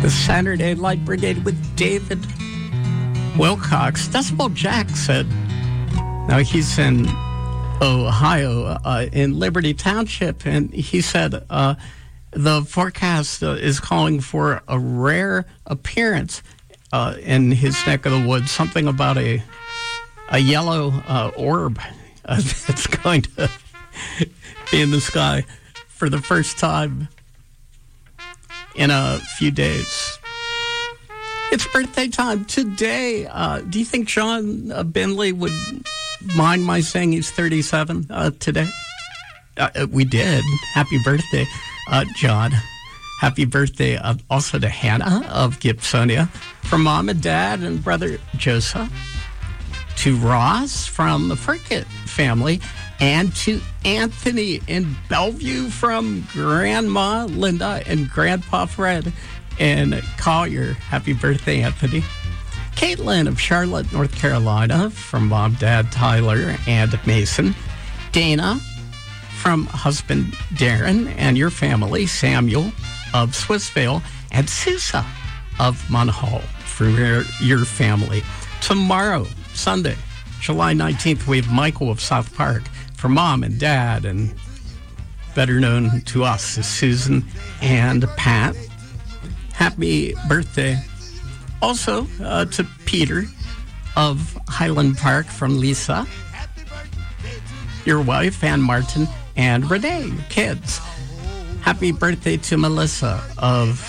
The Saturday Light Brigade with David Wilcox. Decibel Jack said, now he's in Ohio, in Liberty Township, and he said the forecast is calling for a rare appearance in his neck of the woods, something about a yellow orb that's going to be in the sky for the first time in a few days. It's birthday time today. Do you think John Bentley would mind my saying he's 37 today? We did. Happy birthday, John. Happy birthday also to Hannah of Gibsonia, from Mom and Dad and brother Joseph, to Ross from the Firkett family, and to Anthony in Bellevue from Grandma Linda and Grandpa Fred in Collier. Happy birthday, Anthony. Caitlin of Charlotte, North Carolina, from Mom, Dad, Tyler, and Mason. Dana from husband Darren and your family, Samuel of Swissvale, and Susa of Munhall for your family. Tomorrow, Sunday, July 19th, we have Michael of South Park for Mom and Dad, and better known to us as Susan and Pat. Happy birthday also to Peter of Highland Park from Lisa, your wife, and Martin and Renee, your kids. Happy birthday to Melissa of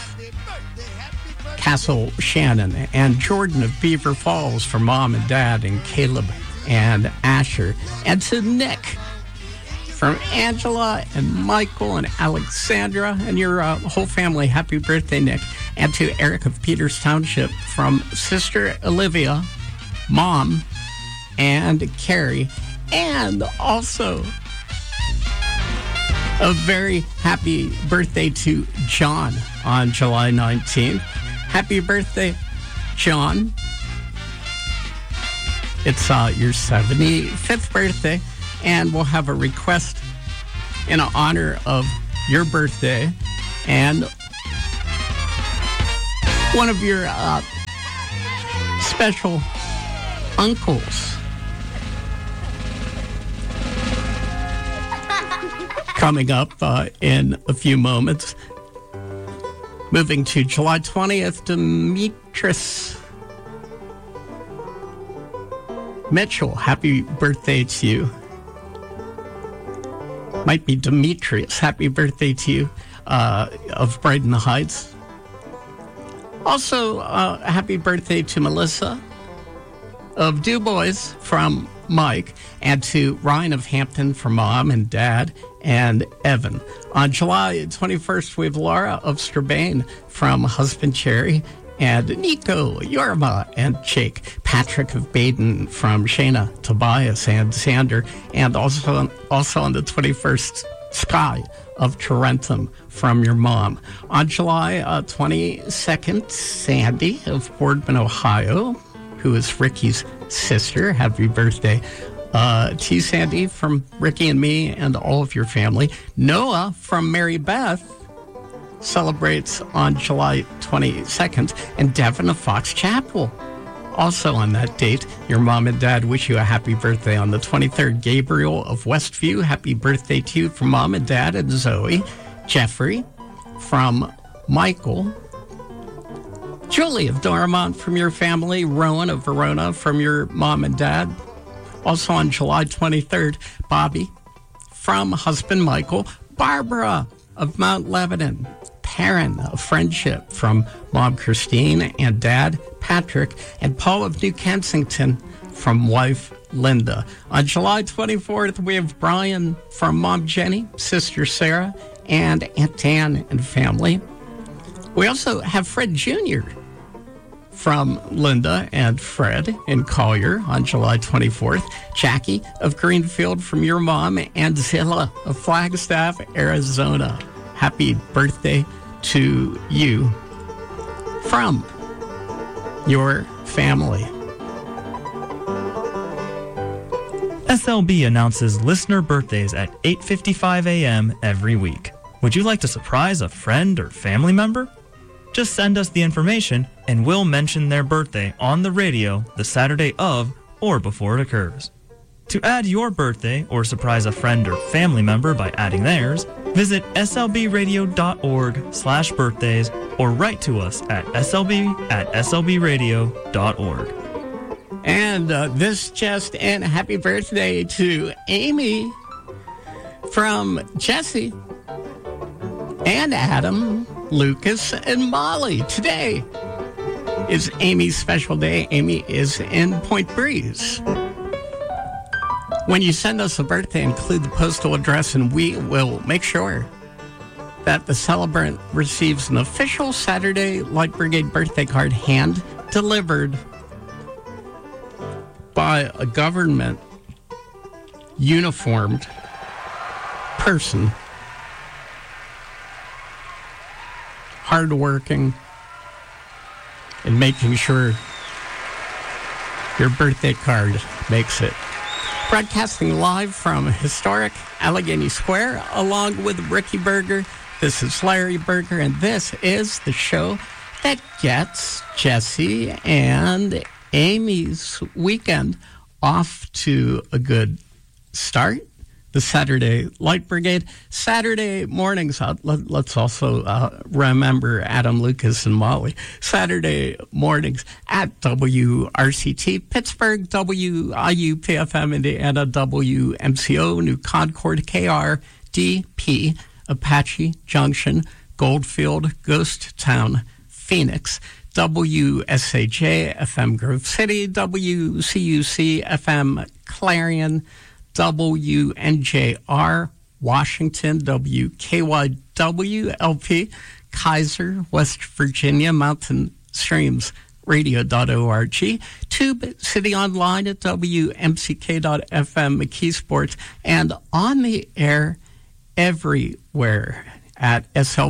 Castle Shannon, and Jordan of Beaver Falls for Mom and Dad, and Caleb and Asher, and to Nick from Angela and Michael and Alexandra and your whole family. Happy birthday, Nick. And to Eric of Peters Township from Sister Olivia, Mom, and Carrie. And also a very happy birthday to John on July 19th. Happy birthday, John. It's your 75th birthday, and we'll have a request in honor of your birthday and one of your special uncles coming up in a few moments. Moving to July 20th, Demetrius Mitchell. Happy birthday to you. Might be Demetrius. Happy birthday to you of Brighton Heights. Also, happy birthday to Melissa of DuBois from Mike, and to Ryan of Hampton from Mom and Dad, and Evan. On July 21st, we have Laura of Strabane from husband Cherry, and Nico, Yorma, and Jake. Patrick of Baden from Shayna, Tobias, and Sander. And also on the 21st, Sky of Tarentum from your mom. On July 22nd, Sandy of Boardman, Ohio, who is Ricky's sister. Happy birthday to you, Sandy, from Ricky and me and all of your family. Noah from Mary Beth celebrates on July 22nd, and Devin of Fox Chapel. Also on that date, your mom and dad wish you a happy birthday on the 23rd. Gabriel of Westview, happy birthday to you from Mom and Dad and Zoe. Jeffrey from Michael. Julie of Dormont from your family. Rowan of Verona from your mom and dad. Also on July 23rd, Bobby from husband Michael. Barbara of Mount Lebanon. Perrin of Friendship from Mom Christine and Dad Patrick, and Paul of New Kensington from wife Linda. On July 24th, we have Brian from Mom Jenny, Sister Sarah, and Aunt Ann and family. We also have Fred Jr. from Linda and Fred in Collier on July 24th. Jackie of Greenfield from your mom, and Zilla of Flagstaff, Arizona. Happy birthday to you from your family. SLB announces listener birthdays at 8:55 a.m. every week. Would you like to surprise a friend or family member? Just send us the information and we'll mention their birthday on the radio the Saturday of or before it occurs. To add your birthday or surprise a friend or family member by adding theirs, visit slbradio.org/birthdays or write to us at slb@slbradio.org. And this just in, happy birthday to Amy from Jesse and Adam, Lucas, and Molly. Today is Amy's special day. Amy is in Point Breeze. When you send us a birthday, include the postal address, and we will make sure that the celebrant receives an official Saturday Light Brigade birthday card hand-delivered by a government uniformed person, hardworking, and making sure your birthday card makes it. Broadcasting live from historic Allegheny Square, along with Ricky Berger. This is Larry Berger, and this is the show that gets Jesse and Amy's weekend off to a good start. The Saturday Light Brigade. Saturday mornings, let's also remember Adam, Lucas, and Molly. Saturday mornings at WRCT, Pittsburgh, WIUPFM, Indiana, WMCO, New Concord, KRDP, Apache Junction, Goldfield, Ghost Town, Phoenix, WSAJ, FM Grove City, WCUC, FM Clarion, WNJR, Washington, WKYW-LP, Kaiser, West Virginia, Mountain Streams Radio.org, Tube City Online at WMCK.FM, McKeesports, and on the air everywhere at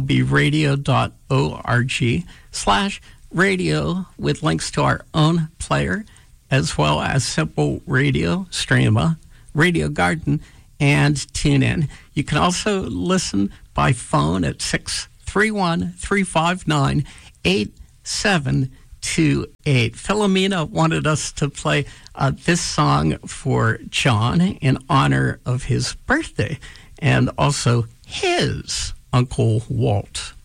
slbradio.org/radio with links to our own player, as well as Simple Radio, Streama, Radio Garden, and TuneIn. You can also listen by phone at 631-359-8728. Philomena wanted us to play this song for John in honor of his birthday and also his Uncle Walt.